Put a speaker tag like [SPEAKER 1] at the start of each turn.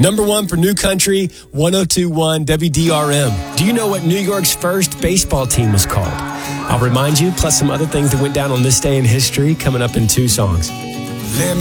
[SPEAKER 1] Number one for New Country, 102.1 WDRM. Do you know what New York's first baseball team was called? I'll remind you, plus some other things that went down on this day in history, coming up in 2 songs.
[SPEAKER 2] Let me